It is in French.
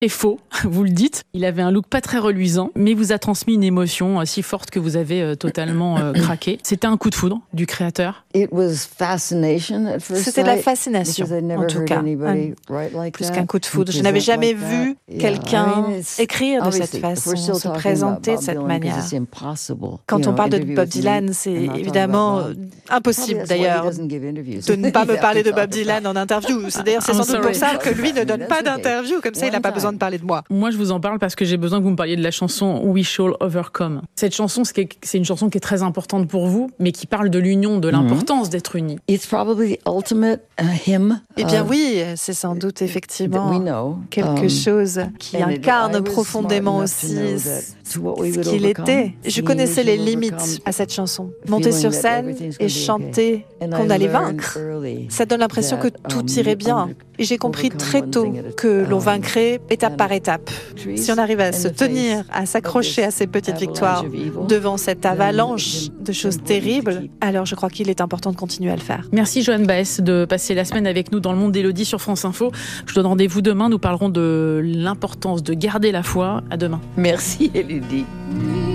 est faux, vous le dites. Il avait un look pas très reluisant, mais vous a transmis une émotion si forte que vous avez totalement craqué. C'était un coup de foudre du créateur. C'était de la fascination, en tout cas, plus qu'un coup de foudre. Je n'avais jamais vu quelqu'un écrire de cette façon, se présenter de cette manière. Quand on parle de Bob Dylan, c'est évidemment impossible d'ailleurs de ne pas me parler de Bob Dylan en interview. C'est sans doute pour ça que lui ne donne pas d'interview, comme ça il n'a pas besoin de parler de moi. Moi je vous en parle parce que j'ai besoin que vous me parliez de la chanson We Shall Overcome. Cette chanson, c'est une chanson qui est très importante pour vous, mais qui parle de l'union, de l'importance d'être unis. Eh bien oui, c'est sans doute effectivement quelque chose qui incarne profondément aussi ce qu'il était. Je connaissais les limites à cette chanson. Monter sur scène et chanter qu'on allait vaincre, ça donne l'impression que tout irait bien. Et j'ai compris très tôt que l'on vaincrait étape par étape. Si on arrive à se tenir, à s'accrocher à ces petites victoires devant cette avalanche de choses terribles, alors je crois qu'il est important de continuer à le faire. Merci Joanne Baez de passer la semaine avec nous dans Le Monde d'Élodie sur France Info. Je vous donne rendez-vous demain. Nous parlerons de l'importance de garder la foi. À demain. Merci Élodie.